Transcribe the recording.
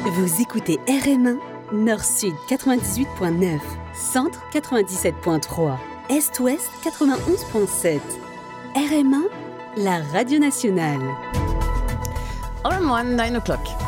Vous écoutez RM1, Nord-Sud 98.9, Centre 97.3, Est-Ouest 91.7. RM1, la radio nationale. RM1, 9 o'clock.